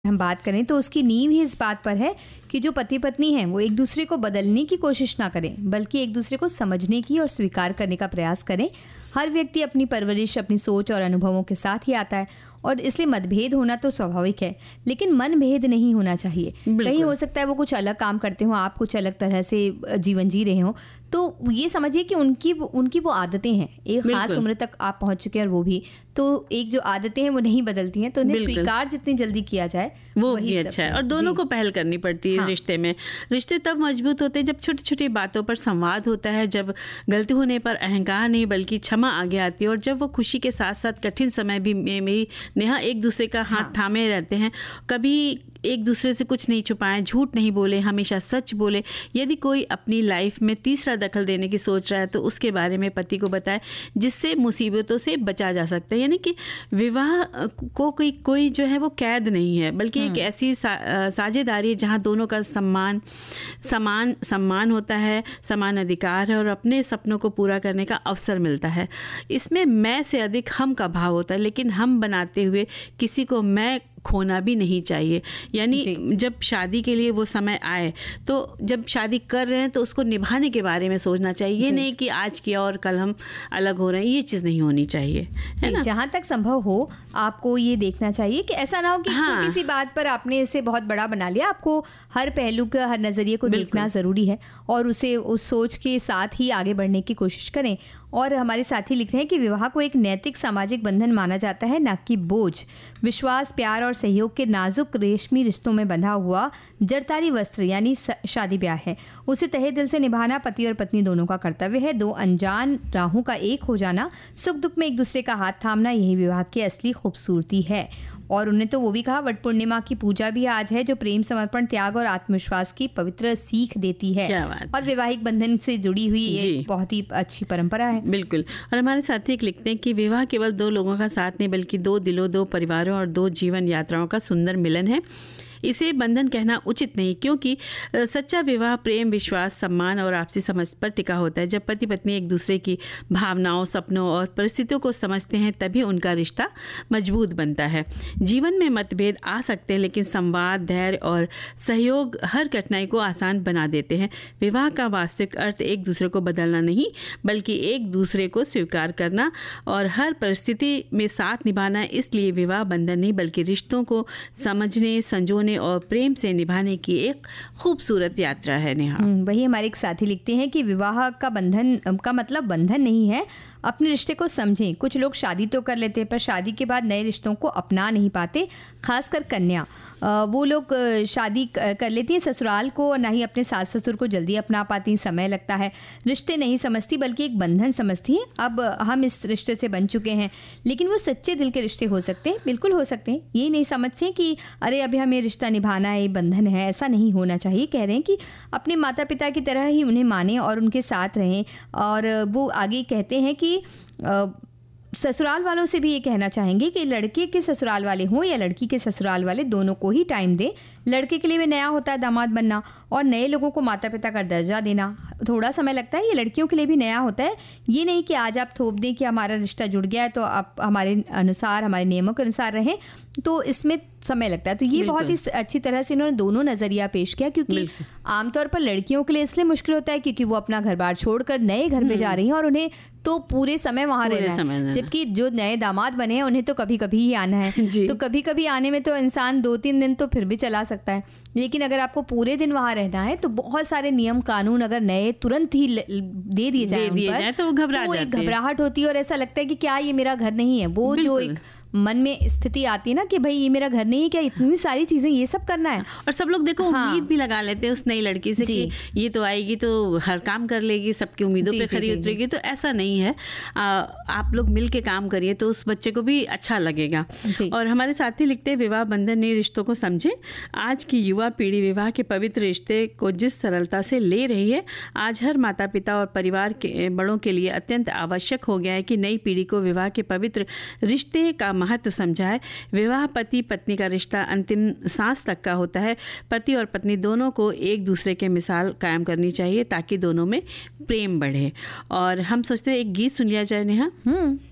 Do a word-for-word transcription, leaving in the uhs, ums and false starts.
हम बात करें तो उसकी नींव ही इस बात पर है कि जो पति पत्नी हैं वो एक दूसरे को बदलने की कोशिश ना करें, बल्कि एक दूसरे को समझने की और स्वीकार करने का प्रयास करें। हर व्यक्ति अपनी परवरिश, अपनी सोच और अनुभवों के साथ ही आता है और इसलिए मतभेद होना तो स्वाभाविक है, लेकिन मनभेद नहीं होना चाहिए। कहीं हो सकता है वो कुछ अलग काम करते हो, आप कुछ अलग तरह से जीवन जी रहे हो, तो ये समझिए कि उनकी उनकी वो आदतें हैं। एक खास उम्र तक आप पहुंच चुके हैं और वो भी, तो एक जो आदतें हैं वो नहीं बदलती हैं, तो उन्हें स्वीकार जितनी जल्दी किया जाए वो भी अच्छा है। और दोनों को पहल करनी पड़ती है। हाँ। रिश्ते में रिश्ते तब मजबूत होते हैं जब छोटी छोटी बातों पर संवाद होता है, जब गलती होने पर अहंकार नहीं बल्कि क्षमा आगे आती है, और जब वो खुशी के साथ साथ कठिन समय भी में भी नेहा एक दूसरे का हाथ हाँ। थामे रहते हैं। कभी एक दूसरे से कुछ नहीं छुपाएं, झूठ नहीं बोले, हमेशा सच बोले। यदि कोई अपनी लाइफ में तीसरा दखल देने की सोच रहा है तो उसके बारे में पति को बताएं, जिससे मुसीबतों से बचा जा सकता है। यानी कि विवाह को कोई कोई जो है वो कैद नहीं है, बल्कि एक ऐसी सा, साझेदारी है जहां दोनों का सम्मान समान सम्मान होता है, समान अधिकार है और अपने सपनों को पूरा करने का अवसर मिलता है। इसमें मैं से अधिक हम का भाव होता है, लेकिन हम बनाते हुए किसी को मैं खोना भी नहीं चाहिए। यानी जब शादी के लिए वो समय आए तो जब शादी कर रहे हैं तो उसको निभाने के बारे में सोचना चाहिए। ये नहीं कि आज किया और कल हम अलग हो रहे हैं, ये चीज़ नहीं होनी चाहिए, है ना। जहाँ तक संभव हो आपको ये देखना चाहिए कि ऐसा ना हो कि हाँ। छोटी सी बात पर आपने इसे बहुत बड़ा बना लिया। आपको हर पहलू का, हर नज़रिए को देखना ज़रूरी है और उसे उस सोच के साथ ही आगे बढ़ने की कोशिश करें। और हमारे साथी लिख रहे हैं कि विवाह को एक नैतिक सामाजिक बंधन माना जाता है, न कि बोझ। विश्वास, प्यार और सहयोग के नाजुक रेशमी रिश्तों में बंधा हुआ जरतारी वस्त्र यानी शादी ब्याह है। उसे तहे दिल से निभाना पति और पत्नी दोनों का कर्तव्य है। दो अनजान राहों का एक हो जाना, सुख दुख में एक दूसरे का हाथ थामना, यही विवाह की असली खूबसूरती है। और उन्होंने तो वो भी कहा, वट पूर्णिमा की पूजा भी आज है, जो प्रेम, समर्पण, त्याग और आत्मविश्वास की पवित्र सीख देती है। और वैवाहिक बंधन से जुड़ी हुई एक बहुत ही अच्छी परंपरा है। बिल्कुल। और हमारे साथी एक लिखते हैं कि विवाह केवल दो लोगों का साथ नहीं, बल्कि दो दिलों, दो परिवारों और दो जीवन यात्राओं का सुंदर मिलन है। इसे बंधन कहना उचित नहीं, क्योंकि सच्चा विवाह प्रेम, विश्वास, सम्मान और आपसी समझ पर टिका होता है। जब पति पत्नी एक दूसरे की भावनाओं, सपनों और परिस्थितियों को समझते हैं तभी उनका रिश्ता मजबूत बनता है। जीवन में मतभेद आ सकते हैं, लेकिन संवाद, धैर्य और सहयोग हर कठिनाई को आसान बना देते हैं। विवाह का वास्तविक अर्थ एक दूसरे को बदलना नहीं, बल्कि एक दूसरे को स्वीकार करना और हर परिस्थिति में साथ निभाना। इसलिए विवाह बंधन नहीं, बल्कि रिश्तों को समझने, संजोने और प्रेम से निभाने की एक खूबसूरत यात्रा है। नेहा, वही हमारे एक साथी लिखते हैं कि विवाह का बंधन का मतलब बंधन नहीं है, अपने रिश्ते को समझें। कुछ लोग शादी तो कर लेते हैं पर शादी के बाद नए रिश्तों को अपना नहीं पाते, खासकर कन्या। वो लोग शादी कर लेती हैं ससुराल को और ना ही अपने सास ससुर को जल्दी अपना पाती, समय लगता है। रिश्ते नहीं समझती बल्कि एक बंधन समझती है। अब हम इस रिश्ते से बन चुके हैं, लेकिन वो सच्चे दिल के रिश्ते हो सकते हैं, बिल्कुल हो सकते हैं। ये नहीं समझते कि अरे अभी हमें रिश्ता निभाना है, बंधन है, ऐसा नहीं होना चाहिए। कह रहे हैं कि अपने माता पिता की तरह ही उन्हें माने और उनके साथ रहें। और वो आगे कहते हैं कि आ, ससुराल वालों से भी ये कहना चाहेंगे कि लड़के के ससुराल वाले हों या लड़की के ससुराल वाले, दोनों को ही टाइम दें। लड़के के लिए भी नया होता है दामाद बनना और नए लोगों को माता पिता का दर्जा देना, थोड़ा समय लगता है। ये लड़कियों के लिए भी नया होता है। ये नहीं कि आज आप थोप दें कि हमारा रिश्ता जुड़ गया है तो आप हमारे अनुसार, हमारे नियमों के अनुसार रहें, तो इसमें समय लगता है। तो ये बहुत ही अच्छी तरह से इन्होंने दोनों नजरिया पेश किया, क्योंकि आमतौर पर लड़कियों के लिए इसलिए मुश्किल होता है क्योंकि वो अपना घर बार छोड़कर नए घर में जा रही हैं और उन्हें तो पूरे समय वहां रहना है, जबकि जो नए दामाद बने हैं उन्हें तो कभी कभी ही आना है। तो कभी कभी आने में तो इंसान दो तीन दिन तो फिर भी चला सकता है, लेकिन अगर आपको पूरे दिन वहां रहना है तो बहुत सारे नियम कानून अगर नए तुरंत ही दे दिए जाए उन पर, तो घबरा तो एक घबराहट होती है और ऐसा लगता है कि क्या ये मेरा घर नहीं है। वो जो एक मन में स्थिति आती है ना कि भाई ये मेरा घर नहीं है क्या, इतनी सारी चीजें ये सब करना है। और सब लोग देखो हाँ। उम्मीद भी लगा लेते हैं उस नई लड़की से कि ये तो आएगी तो हर काम कर लेगी, सबकी उम्मीदों पे खरी उतरेगी। तो ऐसा नहीं है। आ, आप लोग मिल के काम करिए तो उस बच्चे को भी अच्छा लगेगा। और हमारे साथी लिखते हैं, विवाह बंधन नए रिश्तों को समझे। आज की युवा पीढ़ी विवाह के पवित्र रिश्ते को जिस सरलता से ले रही है, आज हर माता पिता और परिवार के बड़ों के लिए अत्यंत आवश्यक हो गया है कि नई पीढ़ी को विवाह के पवित्र रिश्ते का महत्व समझाए। विवाह पति पत्नी का रिश्ता अंतिम सांस तक का होता है। पति और पत्नी दोनों को एक दूसरे के मिसाल कायम करनी चाहिए ताकि दोनों में प्रेम बढ़े। और हम सोचते हैं एक गीत सुन लिया जाए नेहा। हम्म